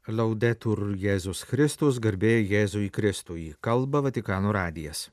Laudetur Jėzus Kristus, garbė Jėzui Kristui, kalba Vatikano radijas.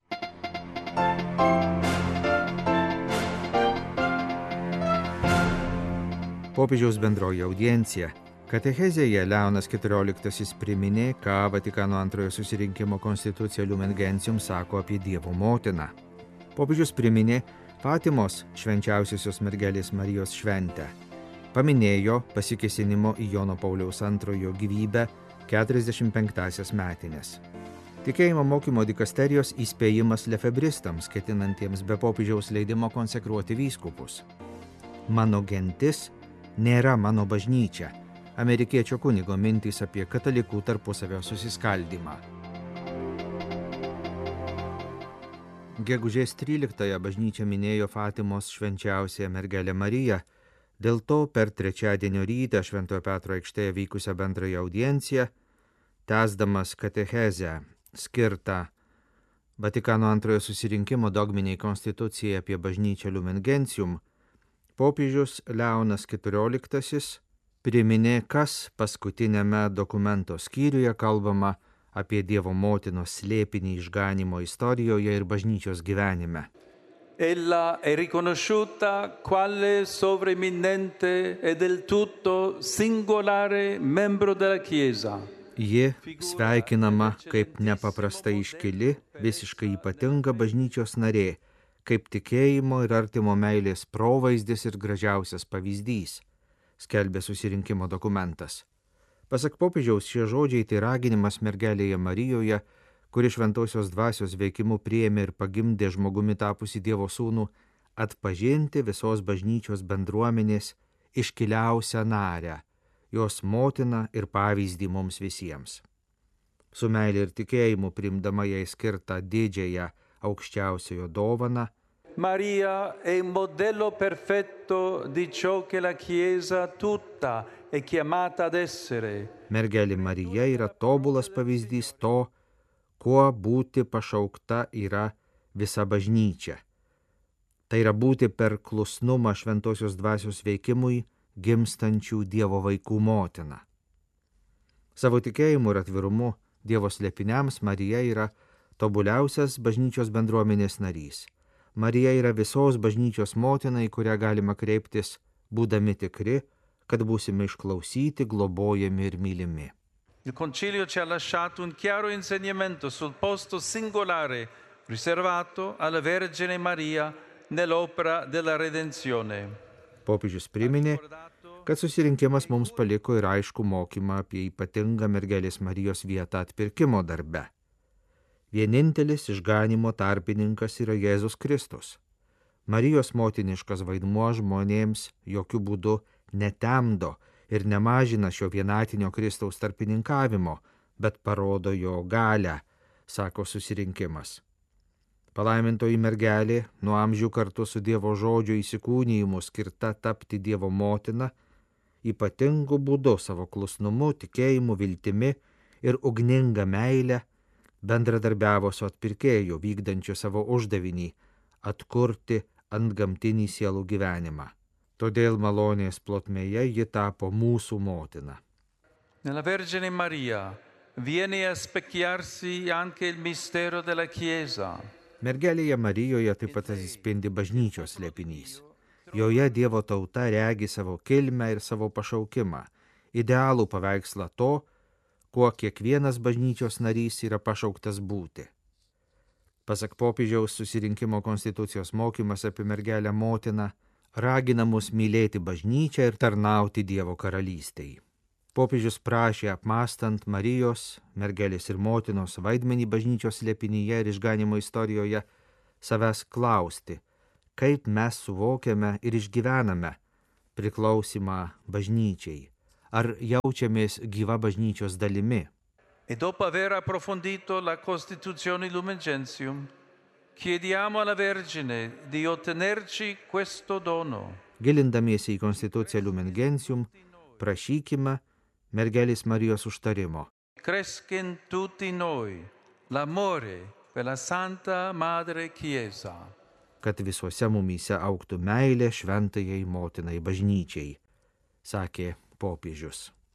Popiežiaus bendroji audiencija. Katechezėje Leonas XIV priminė, ką Vatikano antrojo susirinkimo konstitucija Lumen Gentium sako apie Dievo motiną. Popiežius priminė Fatimos švenčiausiosios mergelės Marijos šventę. Paminėjo pasikėsinimo į Jono Pauliaus II gyvybę 45-asias metinės. Tikėjimo mokymo dikasterijos įspėjimas lefebristams, ketinantiems be popiežiaus leidimo konsekruoti vyskupus. Mano gentis nėra mano bažnyčia. Amerikiečio kunigo mintys apie katalikų tarpusavio susiskaldymą. Gegužės 13-ąją bažnyčia minėjo Fatimos švenčiausiąją mergelę Mariją. Dėl to per trečiadienio rytą Šventojo Petro aikštėje vykusią bendrąją audienciją, tęsdamas katechezę skirtą Vatikano antrojo susirinkimo dogminiai konstitucijai apie bažnyčią Lumen Gentium, popiežius Leonas XIV priminė, kas paskutinėme dokumento skyriuje kalbama apie Dievo motinos slėpinį išganymo istorijoje ir bažnyčios gyvenime. Ella è riconosciuta quale sovreminente e del tutto singolare membro della Chiesa. Ji sveikinama kaip nepaprastai iškili, visiškai ypatinga bažnyčios narė, kaip tikėjimo ir artimo meilės provaizdis ir gražiausias pavyzdys, skelbė susirinkimo dokumentas. Pasak popiežiaus, šie žodžiai tai raginimas mergelėje Marijoje, kuri šventosios dvasios veikimu priėmė ir pagimdė žmogumi tapusi Dievo sūnų, atpažinti visos bažnyčios bendruomenės iškiliausią narę, jos motiną ir pavyzdį mums visiems. Su meilė ir tikėjimu priimdama jai skirtą didžiąją aukščiausiojo dovaną, Maria è un modello perfetto di ciò che la Chiesa tutta è chiamata ad essere. mergelė Marija yra tobulas pavyzdys to, kuo būti pašaukta yra visa bažnyčia. Tai yra būti per klusnumą šventosios dvasios veikimui gimstančių Dievo vaikų motina. Savo tikėjimu ir atvirumu Dievo slėpiniams Marija yra tobuliausias bažnyčios bendruomenės narys. Marija yra visos bažnyčios motina, į kurią galima kreiptis, būdami tikri, kad būsime išklausyti, globojami ir mylimi. Il Concilio ci ha lasciato un chiaro insegnamento sul posto singolare riservato alla Vergine Maria nell'opera della redenzione. Popiežius priminė, kad susirinkimas mums paliko ir aišku mokymą apie ypatingą mergelės Marijos vietą atpirkimo darbe. Vienintelis išganymo tarpininkas yra Jėzus Kristus. Marijos motiniškas vaidmuo žmonėms jokių būdų netemdo ir nemažina šio vienatinio Kristaus tarpininkavimo, bet parodo jo galią, sako susirinkimas. Palaimintoji mergelė, nuo amžių kartu su Dievo žodžio įsikūnijimu skirta tapti Dievo motina, ypatingu būdu savo klusnumu, tikėjimu, viltimi ir ugninga meile bendradarbiavo su atpirkėju, vykdančiu savo uždavinį atkurti antgamtinį sielų gyvenimą. Todėl malonės plotmėje ji tapo mūsų motina. Nella Vergine Maria viene a specchiarsi anche il mistero della Chiesa. Mergelėje Marijoje taip pat atsispindi bažnyčios slėpinys. Joje Dievo tauta regi savo kilmę ir savo pašaukimą, idealų paveikslą to, kuo kiekvienas bažnyčios narys yra pašauktas būti. Pasak popiežiaus susirinkimo konstitucijos mokymas apie mergelę motiną ragina mus mylėti bažnyčią ir tarnauti Dievo karalystei. Popiežius prašė, apmąstant Marijos, mergelės ir motinos vaidmenį bažnyčios slėpinyje ir išganimo istorijoje, savęs klausti, kaip mes suvokiame ir išgyvename priklausimą bažnyčiai, ar jaučiamės gyva bažnyčios dalimi. E dopo aver approfondito la Costituzione Lumen Gentium, chiediamo alla Vergine di ottenerci questo dono. Gilindamiesi į konstituciją Lumen Gentium, prašykime mergelės Marijos užtarimo. Cresca in tutti noi l'amore per la Santa Madre Chiesa. Kad visuose mumyse augtų meilė šventajai motinai bažnyčiai, sakė popiežius.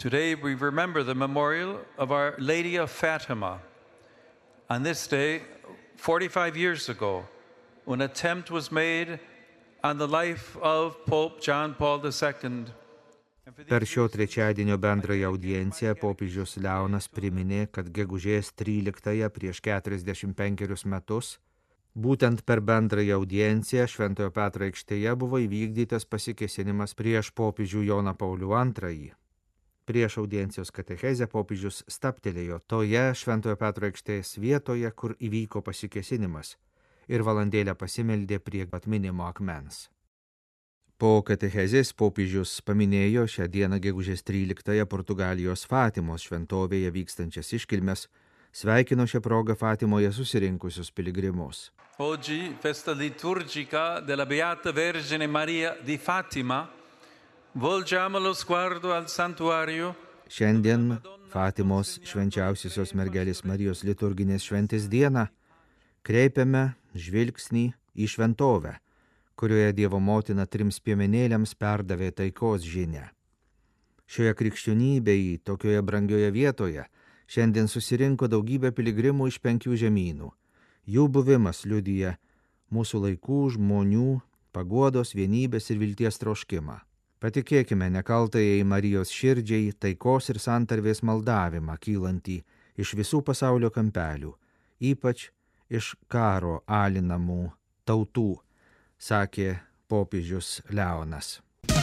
Today we remember the memorial of Our Lady of Fatima. On this day, 45 years ago, an attempt was made on the life of Pope John Paul II. Per šio trečiadienio bendrąją audienciją popiežius Leonas priminė, kad gegužės 13-ąją prieš 45 metus, būtent per bendrąją audienciją Šventojo Petro aikštėje buvo įvykdytas pasikėsinimas prieš popiežių Joną Paulių II. Prieš audiencijos katechezę popiežius stabtelėjo toje Šventojo Petro aikštės vietoje, kur įvyko pasikėsinimas, ir valandėlę pasimeldė prie atminimo akmens. Po katechezės popiežius paminėjo šią dieną gegužės 13-ąją Portugalijos Fatimos šventovėje vykstančias iškilmes, sveikino šią progą Fatimoje susirinkusius piligrimus. Oggi, festa liturgica della Beata Vergine Maria di Fatima, volgiamo lo sguardo al santuario. Šiandien Fatimos švenčiausiosios mergelės Marijos liturginės šventės dieną kreipiame žvilgsnį į šventovę, kurioje Dievo motina 3 piemenėliams perdavė taikos žinią. Šioje krikščionybėje, tokioje brangioje vietoje, šiandien susirinko daugybė piligrimų iš 5 žemynų. Jų buvimas liudija mūsų laikų žmonių paguodos, vienybės ir vilties troškimą. Patikėkime nekaltajai Marijos širdžiai taikos ir santarvės maldavimą kylantį iš visų pasaulio kampelių, ypač iš karo alinamų tautų, sakė popiežius Leonas.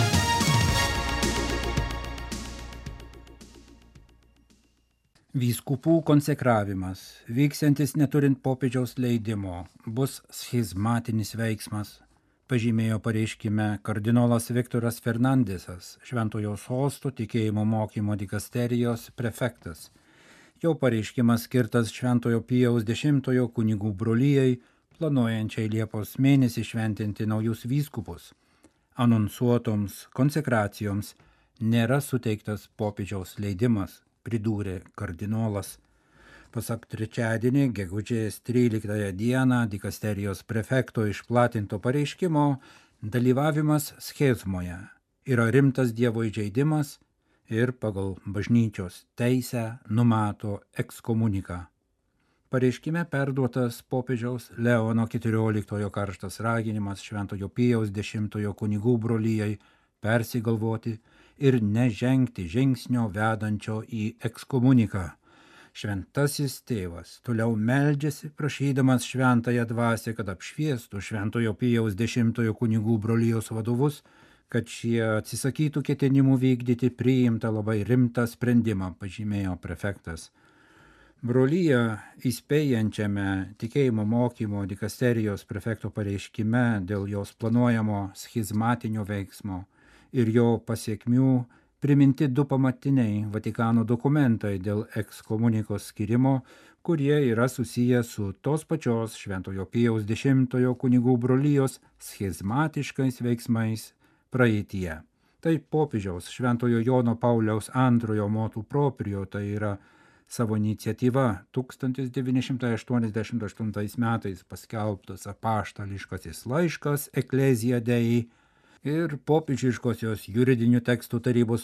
Vyskupų konsekravimas, vyksiantis neturint popiežiaus leidimo, bus schizmatinis veiksmas, pažymėjo pareiškime kardinolas Viktoras Fernandesas, Šventojo Sosto tikėjimo mokymo dikasterijos prefektas. Jo pareiškimas skirtas Šventojo Pijaus X kunigų brolijai, planuojančiai Liepos mėnesį šventinti naujus vyskupus. Anonsuotoms konsekracijoms nėra suteiktas popiežiaus leidimas, pridūrė kardinolas. Pasak trečiadienį, gegužės 13 dieną dikasterijos prefekto išplatinto pareiškimo, dalyvavimas schizmoje yra rimtas Dievo įžeidimas ir pagal bažnyčios teisę numato ekskomuniką. Pareiškime perduotas popiežiaus Leono XIV karštas raginimas Šventojo Pijaus X kunigų brolijai persigalvoti ir nežengti žingsnio vedančio į ekskomuniką. Šventasis tėvas toliau meldžiasi, prašydamas šventąją dvasią, kad apšviestų Šventojo Pijaus X kunigų brolijos vadovus, kad šie atsisakytų ketinimų vykdyti priimtą labai rimtą sprendimą, pažymėjo prefektas. Brolija įspėjančiame tikėjimo mokymo dikasterijos prefekto pareiškime dėl jos planuojamo schizmatinio veiksmo ir jo pasiekmių priminti 2 pamatiniai Vatikano dokumentai dėl ekskomunikos skirimo, kurie yra susiję su tos pačios Šventojo Pijaus X kunigų brolijos schizmatiškais veiksmais praeityje. Tai popiežiaus Šventojo Jono Pauliaus II motu proprio, tai yra savo iniciatyva 1988 metais paskelbtas apaštališkasis laiškas Ecclesia Dei ir popiežiškosios juridinių tekstų tarybos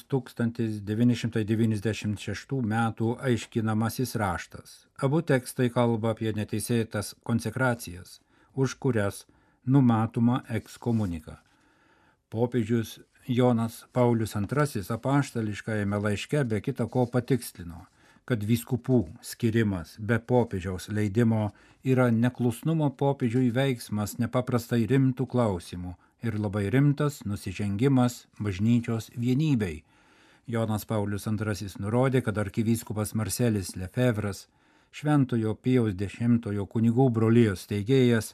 1996 metų aiškinamasis raštas. Abu tekstai kalba apie neteisėtas konsekracijas, už kurias numatoma ekskomunika. Popiežius Jonas Paulius II apaštališkajame laiške be kita ko patikslino, kad vyskupų skirimas be popiežiaus leidimo yra neklusnumo popiežiui veiksmas nepaprastai rimtų klausimų ir labai rimtas nusižengimas bažnyčios vienybei. Jonas Paulius II nurodė, kad arkivyskupas Marcelis Lefevras, Šventojo Pijaus X kunigų brolijos steigėjas,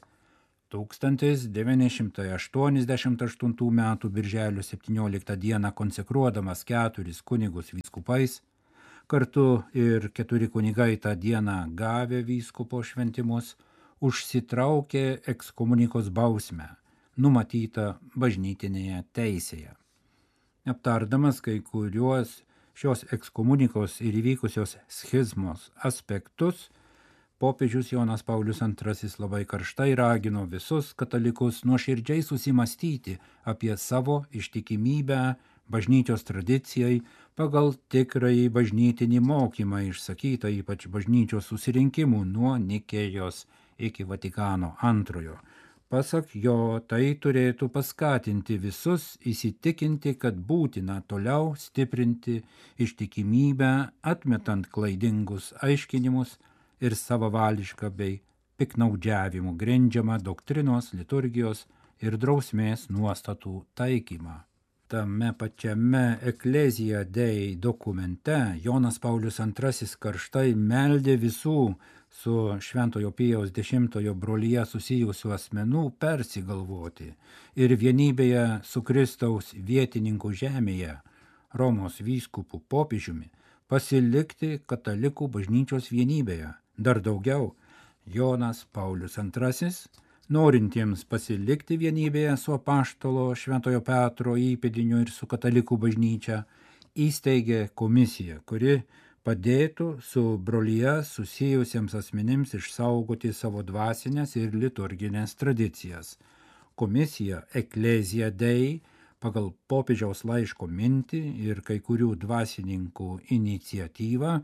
1988 m. birželio 17 d. konsekruodamas 4 kunigus vyskupais, kartu ir 4 kunigai tą dieną gavę vyskupo šventimus, užsitraukė ekskomunikos bausmę, numatyta bažnytinėje teisėje. Aptardamas kai kuriuos šios ekskomunikos ir įvykusios schizmos aspektus, popiežius Jonas Paulius II labai karštai ragino visus katalikus nuoširdžiai susimastyti apie savo ištikimybę bažnyčios tradicijai, pagal tikrąjį bažnytinį mokymą išsakytą ypač bažnyčios susirinkimų nuo Nikėjos iki Vatikano II. Pasak jo, tai turėtų paskatinti visus įsitikinti, kad būtina toliau stiprinti ištikimybę, atmetant klaidingus aiškinimus ir savavališką bei piknaudžiavimų grindžiamą doktrinos, liturgijos ir drausmės nuostatų taikymą. Tame pačiame Ecclesia Dei dokumente Jonas Paulius II karštai meldė visų su Šventojo Pijaus X brolija susijusių asmenų persigalvoti ir vienybėje su Kristaus vietininku žemėje, Romos vyskupų popiežiumi, pasilikti katalikų bažnyčios vienybėje. Dar daugiau, Jonas Paulius II, norintiems pasilikti vienybėje su apaštalo Šventojo Petro įpėdiniu ir su katalikų bažnyčia, įsteigė komisiją, kuri padėtų su brolija susijusiems asmenims išsaugoti savo dvasinės ir liturginės tradicijas. Komisija Ecclesia Dei pagal popiežiaus laiško mintį ir kai kurių dvasininkų iniciatyvą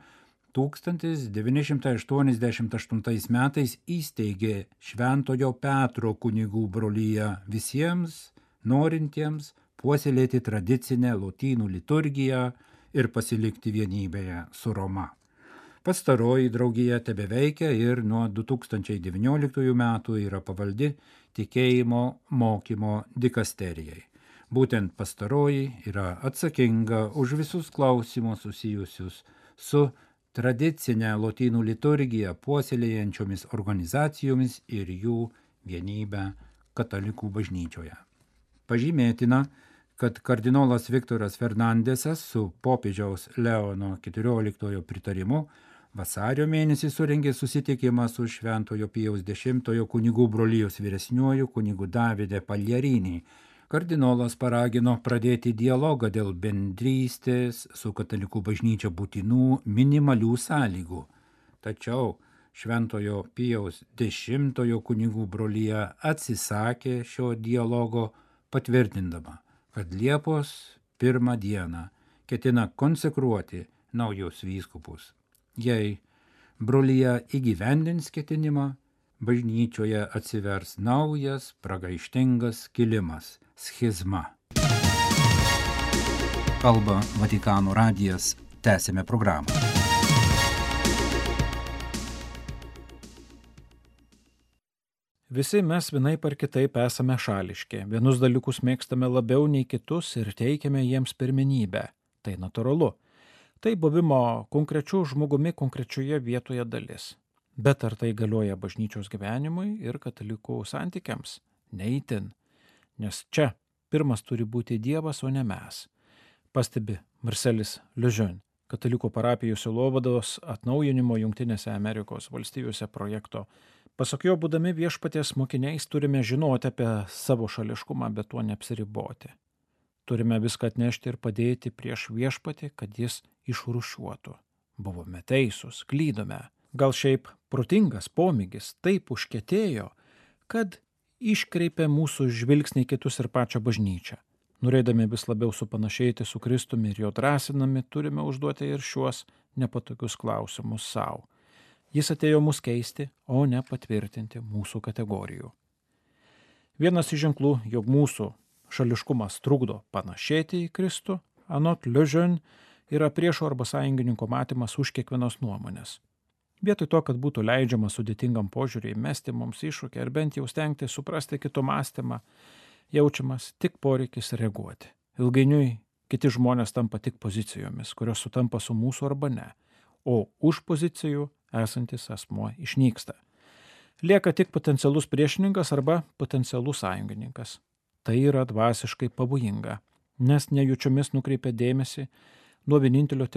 1988 metais įsteigė Šventojo Petro kunigų broliją visiems norintiems puoselėti tradicinę lotynų liturgiją ir pasilikti vienybėje su Roma. Pastaroji draugija tebeveikia ir nuo 2019 metų yra pavaldi tikėjimo mokymo dikasterijai. Būtent pastaroji yra atsakinga už visus klausimus susijusius su tradicinę lotynų liturgiją puoselėjančiomis organizacijomis ir jų vienybę katalikų bažnyčioje. Pažymėtina, kad kardinolas Viktoras Fernandesas su popiežiaus Leono XIV pritarimu vasario mėnesį surengė susitikimą su Šventojo Pijaus X kunigų brolijos vyresniuoju kunigu Davide Pagliarini. Kardinolas paragino pradėti dialogą dėl bendrystės su katalikų bažnyčia būtinų minimalių sąlygų. Tačiau Šventojo Pijaus X kunigų brolija atsisakė šio dialogo, patvirtindama, kad Liepos 1 dieną ketina konsekruoti naujus vyskupus. Jei brolija įgyvendins ketinimą, bažnyčioje atsivers naujas pragaištingas kilimas – schizma. Kalba Vatikano radijas, tęsime programą. Visi mes vienaip ar kitaip esame šališki. Vienus dalykus mėgstame labiau nei kitus ir teikiame jiems pirmenybę. Tai natūralu. Tai buvimo konkrečių žmogumi konkrečioje vietoje dalis. Bet ar tai galioja bažnyčios gyvenimui ir katalikų santykiams? Neįtin. Nes čia pirmas turi būti Dievas, o ne mes. Pastebi Marcelis Lejeune, katalikų parapijų sielovados atnaujinimo Jungtinėse Amerikos valstijose projekto. Pasak jo, būdami viešpaties mokiniais, turime žinoti apie savo šališkumą, bet tuo neapsiriboti. Turime viską atnešti ir padėti prieš viešpatį, kad jis išrūšiuotų. Buvome teisūs, klydome. Gal šiaip protingas pomėgis taip užkietėjo, kad iškreipė mūsų žvilgsnį kitus ir pačią bažnyčią. Norėdami vis labiau supanašėti su Kristumi ir jo drąsinami, turime užduoti ir šiuos nepatogius klausimus savo. Jis atėjo mus keisti, o ne patvirtinti mūsų kategorijų. Vienas iš ženklų, jog mūsų šališkumas trukdo panašėti į Kristų, anot Lejeune, yra priešo arba sąjungininko matymas už kiekvienos nuomonės. Vietoj to, kad būtų leidžiama sudėtingam požiūriui mesti mums iššūkį ar bent jau stengti suprasti kito mąstymą, jaučiamas tik poreikis reaguoti. Ilgainiui kiti žmonės tampa tik pozicijomis, kurios sutampa su mūsų arba ne, o už pozicijų esantis asmuo išnyksta. Lieka tik potencialus priešininkas arba potencialus sąjungininkas. Tai yra dvasiškai pavojinga, nes nejučiomis nukreipia dėmesį nuo vienintelio